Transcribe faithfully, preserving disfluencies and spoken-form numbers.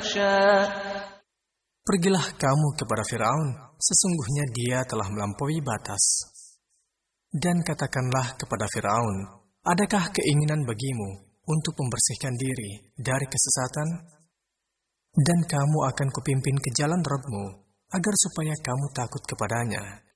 يشاء. Pergilah kamu kepada Firaun, sesungguhnya dia telah melampaui batas. Dan katakanlah kepada Firaun, adakah keinginan bagimu untuk membersihkan diri dari kesesatan? Dan kamu akan kupimpin ke jalan Rabb-Mu, agar supaya kamu takut kepadanya.